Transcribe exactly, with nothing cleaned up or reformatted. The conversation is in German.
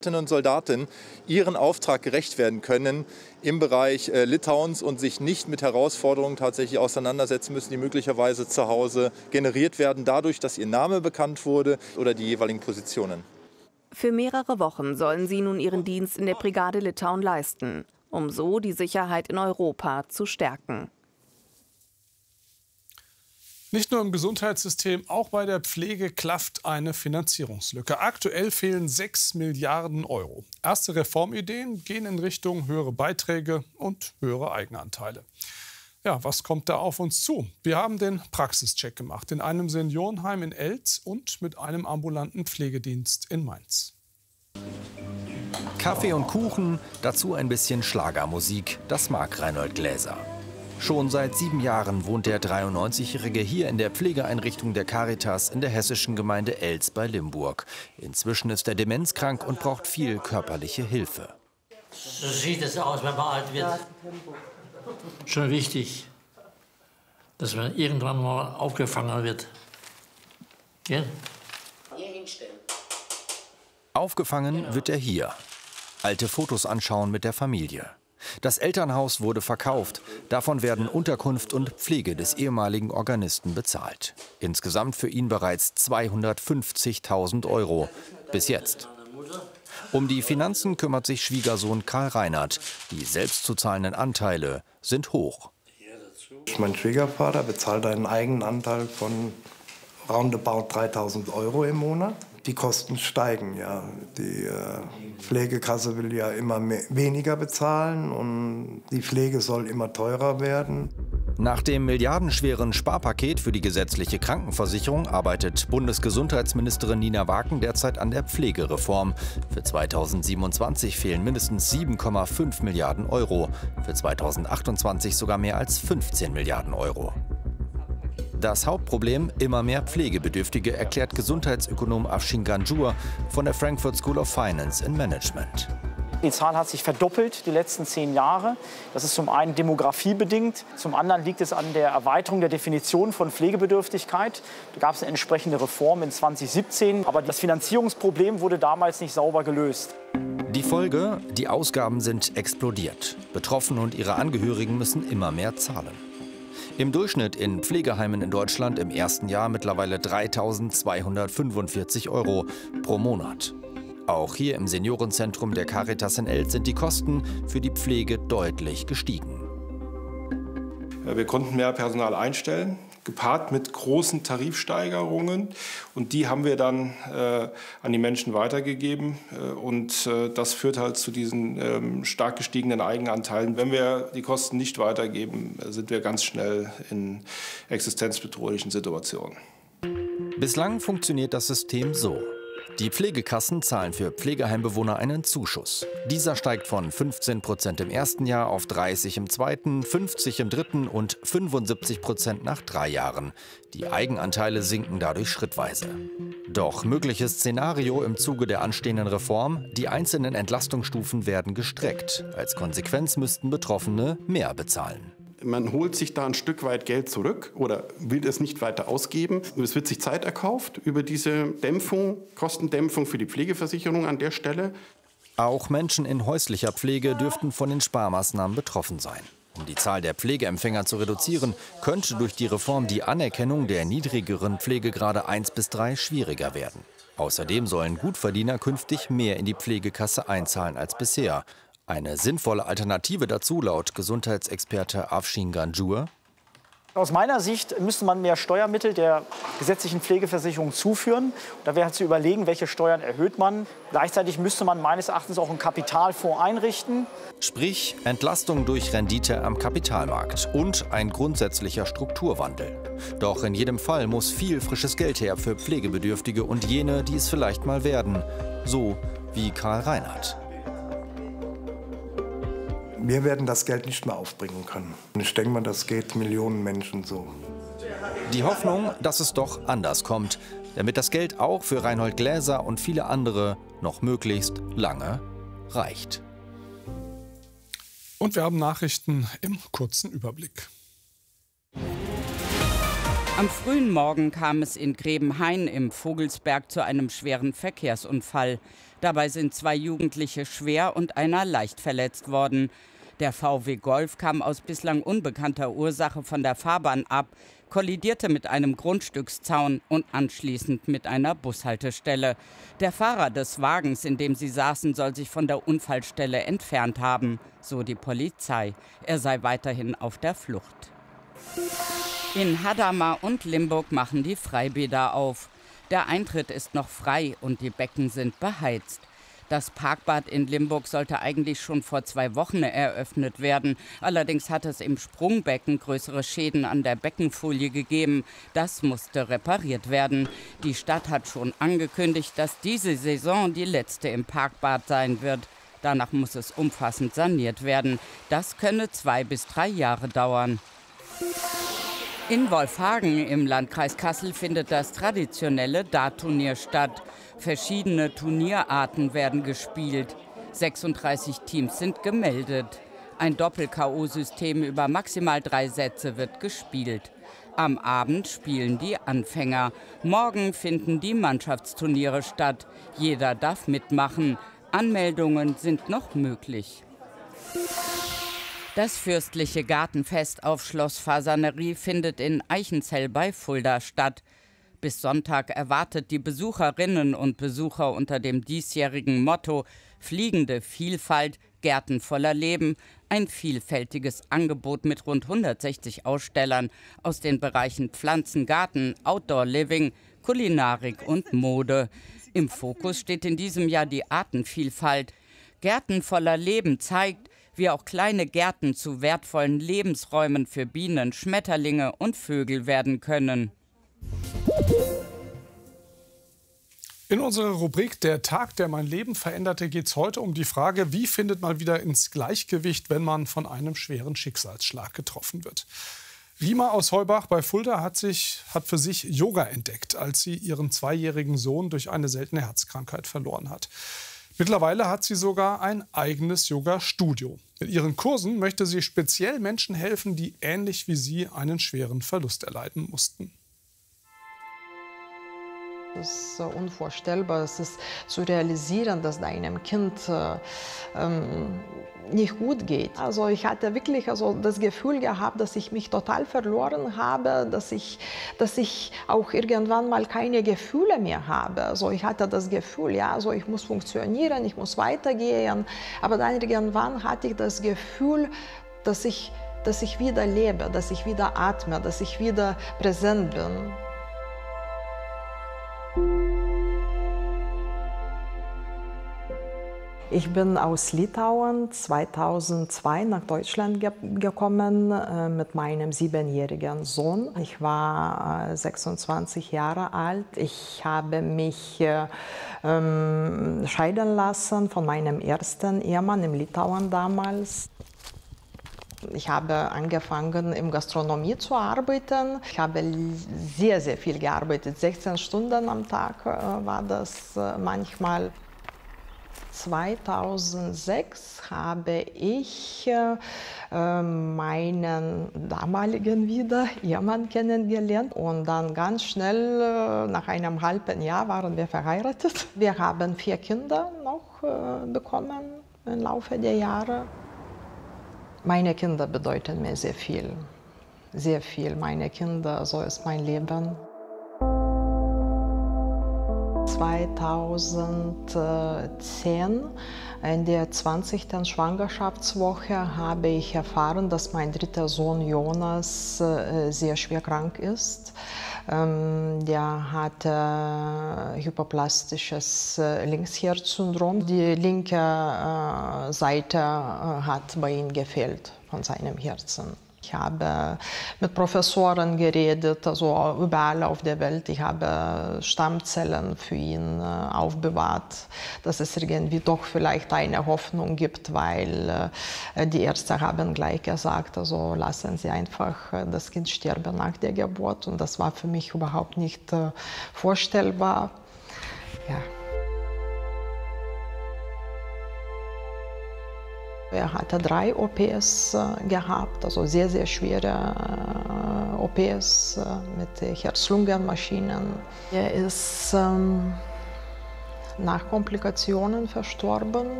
Und Soldaten ihren Auftrag gerecht werden können im Bereich äh, Litauens und sich nicht mit Herausforderungen tatsächlich auseinandersetzen müssen, die möglicherweise zu Hause generiert werden, dadurch, dass ihr Name bekannt wurde oder die jeweiligen Positionen. Für mehrere Wochen sollen sie nun ihren Dienst in der Brigade Litauen leisten, um so die Sicherheit in Europa zu stärken. Nicht nur im Gesundheitssystem, auch bei der Pflege klafft eine Finanzierungslücke. Aktuell fehlen sechs Milliarden Euro. Erste Reformideen gehen in Richtung höhere Beiträge und höhere Eigenanteile. Ja, was kommt da auf uns zu? Wir haben den Praxischeck gemacht in einem Seniorenheim in Elz und mit einem ambulanten Pflegedienst in Mainz. Kaffee und Kuchen, dazu ein bisschen Schlagermusik. Das mag Reinhold Gläser. Schon seit sieben Jahren wohnt der dreiundneunzigjährige hier in der Pflegeeinrichtung der Caritas in der hessischen Gemeinde Elz bei Limburg. Inzwischen ist er demenzkrank und braucht viel körperliche Hilfe. So sieht es aus, wenn man alt wird. Schon wichtig, dass man irgendwann mal aufgefangen wird. Gell? Aufgefangen wird er hier. Alte Fotos anschauen mit der Familie. Das Elternhaus wurde verkauft. Davon werden Unterkunft und Pflege des ehemaligen Organisten bezahlt. Insgesamt für ihn bereits zweihundertfünfzigtausend Euro. Bis jetzt. Um die Finanzen kümmert sich Schwiegersohn Karl Reinhardt. Die selbst zu zahlenden Anteile sind hoch. Mein Schwiegervater bezahlt einen Eigenanteil von roundabout dreitausend Euro im Monat. Die Kosten steigen, ja. Die äh, Pflegekasse will ja immer mehr, weniger bezahlen und die Pflege soll immer teurer werden. Nach dem milliardenschweren Sparpaket für die gesetzliche Krankenversicherung arbeitet Bundesgesundheitsministerin Nina Waken derzeit an der Pflegereform. Für zweitausendsiebenundzwanzig fehlen mindestens sieben Komma fünf Milliarden Euro, für zweitausendachtundzwanzig sogar mehr als fünfzehn Milliarden Euro. Das Hauptproblem, immer mehr Pflegebedürftige, erklärt Gesundheitsökonom Afshin Ganjur von der Frankfurt School of Finance and Management. Die Zahl hat sich verdoppelt die letzten zehn Jahre. Das ist zum einen demografiebedingt, zum anderen liegt es an der Erweiterung der Definition von Pflegebedürftigkeit. Da gab es eine entsprechende Reform in zweitausendsiebzehn, aber das Finanzierungsproblem wurde damals nicht sauber gelöst. Die Folge, die Ausgaben sind explodiert. Betroffene und ihre Angehörigen müssen immer mehr zahlen. Im Durchschnitt in Pflegeheimen in Deutschland im ersten Jahr mittlerweile dreitausendzweihundertfünfundvierzig Euro pro Monat. Auch hier im Seniorenzentrum der Caritas in Elz sind die Kosten für die Pflege deutlich gestiegen. Wir konnten mehr Personal einstellen, gepaart mit großen Tarifsteigerungen. Und die haben wir dann äh, an die Menschen weitergegeben. Und äh, das führt halt zu diesen ähm, stark gestiegenen Eigenanteilen. Wenn wir die Kosten nicht weitergeben, sind wir ganz schnell in existenzbedrohlichen Situationen. Bislang funktioniert das System so. Die Pflegekassen zahlen für Pflegeheimbewohner einen Zuschuss. Dieser steigt von fünfzehn Prozent im ersten Jahr auf dreißig im zweiten, fünfzig im dritten und fünfundsiebzig Prozent nach drei Jahren. Die Eigenanteile sinken dadurch schrittweise. Doch mögliches Szenario im Zuge der anstehenden Reform: die einzelnen Entlastungsstufen werden gestreckt. Als Konsequenz müssten Betroffene mehr bezahlen. Man holt sich da ein Stück weit Geld zurück oder will es nicht weiter ausgeben. Es wird sich Zeit erkauft über diese Dämpfung, Kostendämpfung für die Pflegeversicherung an der Stelle. Auch Menschen in häuslicher Pflege dürften von den Sparmaßnahmen betroffen sein. Um die Zahl der Pflegeempfänger zu reduzieren, könnte durch die Reform die Anerkennung der niedrigeren Pflegegrade eins bis drei schwieriger werden. Außerdem sollen Gutverdiener künftig mehr in die Pflegekasse einzahlen als bisher. Eine sinnvolle Alternative dazu, laut Gesundheitsexperte Afshin Ganjur: Aus meiner Sicht müsste man mehr Steuermittel der gesetzlichen Pflegeversicherung zuführen. Da wäre halt zu überlegen, welche Steuern erhöht man. Gleichzeitig müsste man meines Erachtens auch einen Kapitalfonds einrichten. Sprich Entlastung durch Rendite am Kapitalmarkt und ein grundsätzlicher Strukturwandel. Doch in jedem Fall muss viel frisches Geld her für Pflegebedürftige und jene, die es vielleicht mal werden. So wie Karl Reinhardt. Wir werden das Geld nicht mehr aufbringen können. Und ich denke mal, das geht Millionen Menschen so. Die Hoffnung, dass es doch anders kommt, damit das Geld auch für Reinhold Gläser und viele andere noch möglichst lange reicht. Und wir haben Nachrichten im kurzen Überblick. Am frühen Morgen kam es in Grebenhain im Vogelsberg zu einem schweren Verkehrsunfall. Dabei sind zwei Jugendliche schwer und einer leicht verletzt worden. Der V W Golf kam aus bislang unbekannter Ursache von der Fahrbahn ab, kollidierte mit einem Grundstückszaun und anschließend mit einer Bushaltestelle. Der Fahrer des Wagens, in dem sie saßen, soll sich von der Unfallstelle entfernt haben, so die Polizei. Er sei weiterhin auf der Flucht. In Hadamar und Limburg machen die Freibäder auf. Der Eintritt ist noch frei und die Becken sind beheizt. Das Parkbad in Limburg sollte eigentlich schon vor zwei Wochen eröffnet werden. Allerdings hat es im Sprungbecken größere Schäden an der Beckenfolie gegeben. Das musste repariert werden. Die Stadt hat schon angekündigt, dass diese Saison die letzte im Parkbad sein wird. Danach muss es umfassend saniert werden. Das könne zwei bis drei Jahre dauern. In Wolfhagen im Landkreis Kassel findet das traditionelle Dartturnier statt. Verschiedene Turnierarten werden gespielt. sechsunddreißig Teams sind gemeldet. Ein Doppel-K O-System über maximal drei Sätze wird gespielt. Am Abend spielen die Anfänger. Morgen finden die Mannschaftsturniere statt. Jeder darf mitmachen. Anmeldungen sind noch möglich. Das fürstliche Gartenfest auf Schloss Fasanerie findet in Eichenzell bei Fulda statt. Bis Sonntag erwartet die Besucherinnen und Besucher unter dem diesjährigen Motto Fliegende Vielfalt, Gärten voller Leben ein vielfältiges Angebot mit rund hundertsechzig Ausstellern aus den Bereichen Pflanzen, Garten, Outdoor Living, Kulinarik und Mode. Im Fokus steht in diesem Jahr die Artenvielfalt. Gärten voller Leben zeigt, wie auch kleine Gärten zu wertvollen Lebensräumen für Bienen, Schmetterlinge und Vögel werden können. In unserer Rubrik Der Tag, der mein Leben veränderte, geht es heute um die Frage, wie findet man wieder ins Gleichgewicht, wenn man von einem schweren Schicksalsschlag getroffen wird. Rima aus Heubach bei Fulda hat, sich, hat für sich Yoga entdeckt, als sie ihren zweijährigen Sohn durch eine seltene Herzkrankheit verloren hat. Mittlerweile hat sie sogar ein eigenes Yoga-Studio. Mit ihren Kursen möchte sie speziell Menschen helfen, die ähnlich wie sie einen schweren Verlust erleiden mussten. Es ist unvorstellbar, es ist zu realisieren, dass deinem Kind äh, ähm, nicht gut geht. Also ich hatte wirklich also das Gefühl gehabt, dass ich mich total verloren habe, dass ich, dass ich auch irgendwann mal keine Gefühle mehr habe. Also ich hatte das Gefühl, ja, also ich muss funktionieren, ich muss weitergehen. Aber dann irgendwann hatte ich das Gefühl, dass ich, dass ich wieder lebe, dass ich wieder atme, dass ich wieder präsent bin. Ich bin aus Litauen zweitausendzwei nach Deutschland ge gekommen äh, mit meinem siebenjährigen Sohn. Ich war äh, sechsundzwanzig Jahre alt. Ich habe mich äh, ähm, scheiden lassen von meinem ersten Ehemann in Litauen damals. Ich habe angefangen, in Gastronomie zu arbeiten. Ich habe sehr, sehr viel gearbeitet. sechzehn Stunden am Tag äh, war das äh, manchmal. zweitausendsechs habe ich äh, meinen damaligen wieder Ehemann kennengelernt und dann ganz schnell, äh, nach einem halben Jahr, waren wir verheiratet. Wir haben vier Kinder noch äh, bekommen im Laufe der Jahre. Meine Kinder bedeuten mir sehr viel, sehr viel. Meine Kinder, so ist mein Leben. zweitausendzehn, in der zwanzigsten Schwangerschaftswoche, habe ich erfahren, dass mein dritter Sohn Jonas äh, sehr schwer krank ist. Ähm, der hatte hypoplastisches äh, Linksherzsyndrom. Die linke äh, Seite äh, hat bei ihm gefehlt von seinem Herzen. Ich habe mit Professoren geredet, also überall auf der Welt. Ich habe Stammzellen für ihn aufbewahrt, dass es irgendwie doch vielleicht eine Hoffnung gibt, weil die Ärzte haben gleich gesagt, also lassen Sie einfach das Kind sterben nach der Geburt. Und das war für mich überhaupt nicht vorstellbar. Ja. Er hatte drei O Ps äh, gehabt, also sehr, sehr schwere äh, O Ps mit Herz-Lungen-Maschinen. Er ist ähm, nach Komplikationen verstorben.